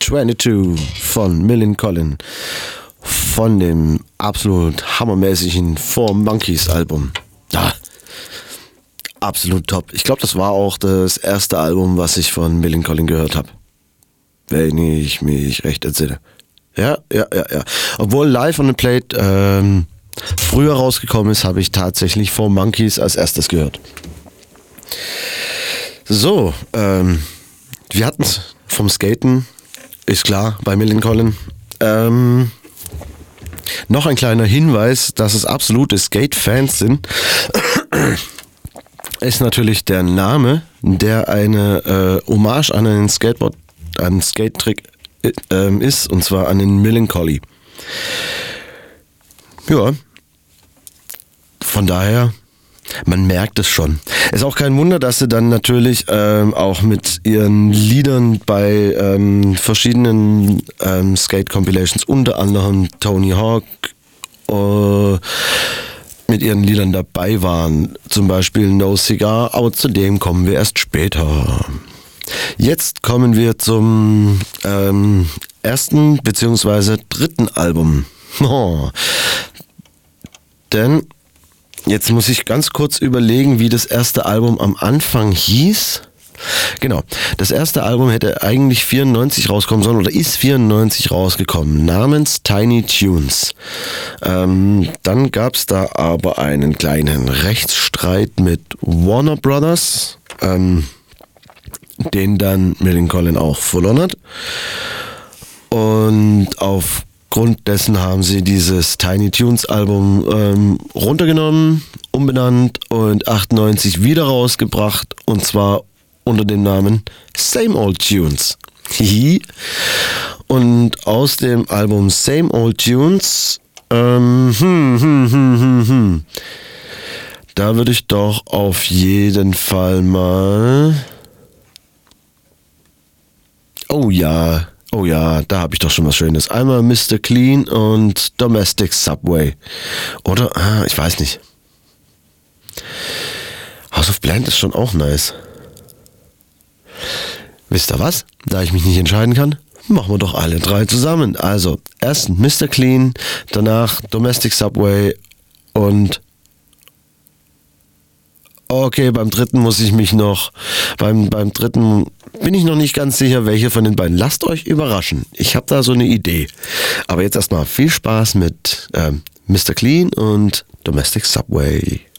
22 von Millen Collin von dem absolut hammermäßigen Four Monkeys Album. Absolut top. Ich glaube, das war auch das erste Album, was ich von Millen Collin gehört habe. Wenn ich mich recht entsinne. Ja. Obwohl Live on the Plate früher rausgekommen ist, habe ich tatsächlich Four Monkeys als erstes gehört. So, wir hatten es vom Skaten, ist klar, bei Millen Collin. Noch ein kleiner Hinweis, dass es absolute Skate-Fans sind, ist natürlich der Name, der eine Hommage an einen Skate-Trick ist, und zwar an den Millen Collie. Ja, von daher, man merkt es schon. Ist auch kein Wunder, dass sie dann natürlich auch mit ihren Liedern bei verschiedenen Skate-Compilations, unter anderem Tony Hawk, mit ihren Liedern dabei waren. Zum Beispiel No Cigar, aber zu dem kommen wir erst später. Jetzt kommen wir zum ersten bzw. dritten Album. Denn jetzt muss ich ganz kurz überlegen, wie das erste Album am Anfang hieß. Genau, das erste Album hätte eigentlich 94 rauskommen sollen oder ist 94 rausgekommen, namens Tiny Tunes. Dann gab es da aber einen kleinen Rechtsstreit mit Warner Brothers, den dann Millen Collin auch verloren hat. Und aufgrund dessen haben sie dieses Tiny Tunes Album runtergenommen, umbenannt und 98 wieder rausgebracht, und zwar unter dem Namen Same Old Tunes. Und aus dem Album Same Old Tunes, da würde ich doch auf jeden Fall mal... Oh ja, da habe ich doch schon was Schönes. Einmal Mr. Clean und Domestic Subway. Oder? Ich weiß nicht. House of Bland ist schon auch nice. Wisst ihr was? Da ich mich nicht entscheiden kann, machen wir doch alle drei zusammen. Also, erst Mr. Clean, danach Domestic Subway und... Okay, beim dritten muss ich mich noch... Beim dritten bin ich noch nicht ganz sicher, welche von den beiden. Lasst euch überraschen. Ich habe da so eine Idee. Aber jetzt erstmal viel Spaß mit Mr. Clean und Domestic Subway.